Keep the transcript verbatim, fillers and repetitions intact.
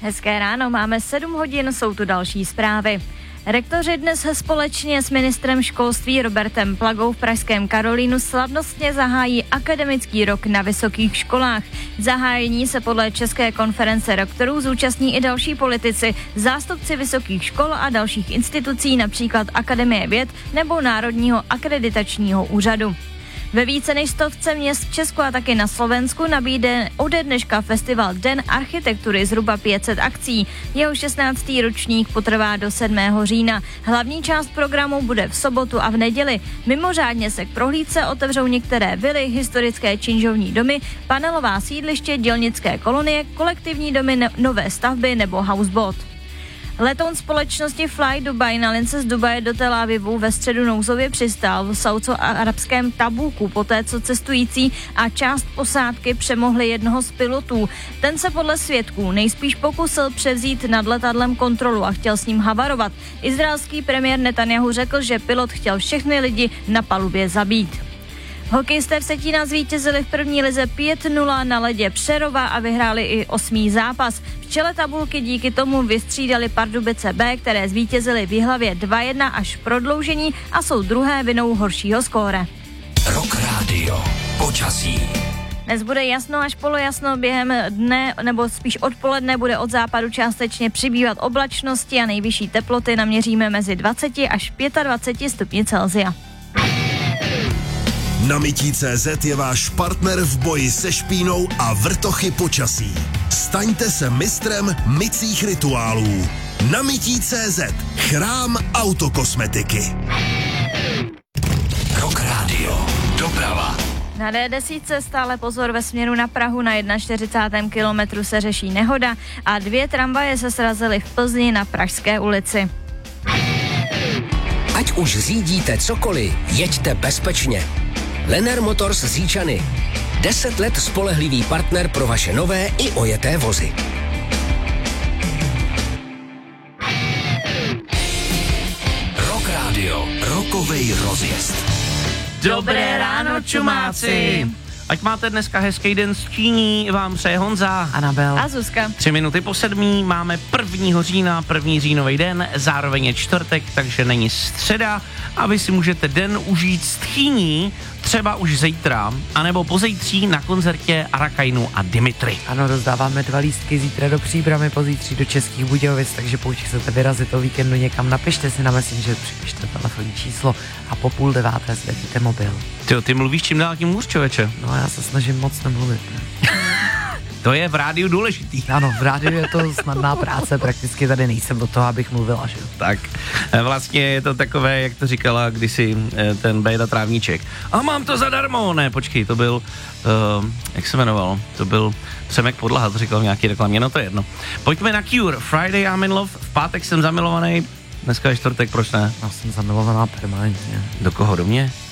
Hezké ráno, máme sedm hodin, jsou tu další zprávy. Rektoři dnes společně s ministrem školství Robertem Plagou v pražském Karolínu slavnostně zahájí akademický rok na vysokých školách. Zahájení se podle České konference rektorů zúčastní i další politici, zástupci vysokých škol a dalších institucí, například Akademie věd nebo Národního akreditačního úřadu. Ve více než stovce měst v Česku a taky na Slovensku nabídne ode dneška festival Den architektury zhruba pět set akcí. Jeho šestnáctý ročník potrvá do sedmého října. Hlavní část programu bude v sobotu a v neděli. Mimořádně se k prohlídce otevřou některé vily, historické činžovní domy, panelová sídliště, dělnické kolonie, kolektivní domy, nové stavby nebo houseboat. Letoun společnosti Fly Dubai na lince z Dubaje do Tel Avivu ve středu nouzově přistál v saúdsko-arabském Tabúku, poté co cestující a část posádky přemohli jednoho z pilotů. Ten se podle svědků nejspíš pokusil převzít nad letadlem kontrolu a chtěl s ním havarovat. Izraelský premiér Netanjahu řekl, že pilot chtěl všechny lidi na palubě zabít. Hokejisté Vsetína zvítězili v první lize pět nula na ledě Přerova a vyhráli i osmý zápas. V čele tabulky díky tomu vystřídali Pardubice B, které zvítězili v Jihlavě dva jedna až v prodloužení a jsou druhé vinou horšího skóre. Rock Radio. Počasí. Dnes bude jasno až polojasno, během dne nebo spíš odpoledne bude od západu částečně přibývat oblačnosti a nejvyšší teploty naměříme mezi dvacet až dvacet pět stupni Celsia. Namití tečka cé zet je váš partner v boji se špínou a vrtochy počasí. Staňte se mistrem mycích rituálů. Namití tečka cé zet. Chrám autokosmetiky. Rock Radio. Doprava. Na dé deset stále pozor ve směru na Prahu, na čtyřicátém prvním kilometru se řeší nehoda a dvě tramvaje se srazily v Plzni na Pražské ulici. Ať už řídíte cokoliv, jeďte bezpečně. Lenner Motors z Říčany. Deset let spolehlivý partner pro vaše nové i ojeté vozy. Rock Radio. Rockovej rozjezd. Dobré ráno, čumáci! Ať máte dneska hezký den s Číní, vám přeje Honza, Anabel a Zuzka. Tři minuty po sedmí, máme prvního října, první říjnový den, zároveň je čtvrtek, takže není středa a vy si můžete den užít s tchýní, třeba už zítra, anebo pozítří na koncertě Arakainu a Dimitri. Ano, rozdáváme dva lístky zítra do Příbrami, pozítří do Českých Budějovic, takže pokud chcete vyrazit o víkendu někam, napište si na Messenger, připište telefonní číslo a po půl deváté zvedněte mobil. Ty, ty mluvíš čím dál tím hůř, člověče. No já se snažím moc nemluvit. Ne? To je v rádiu důležitý. Ano, v rádiu je to snadná práce, prakticky tady nejsem do toho, abych mluvila, že jo. Tak, vlastně je to takové, jak to říkala kdysi ten Béda Trávníček. A mám to zadarmo. Ne, počkej, to byl, uh, jak se jmenoval, to byl Přemek Podlaha, to říkal v nějaký reklamě, no to je jedno. Pojďme na Cure, Friday I'm in love, v pátek jsem zamilovaný, dneska je čtvrtek, proč ne? Já jsem zamilovaná permanentně. Do koho, do mě?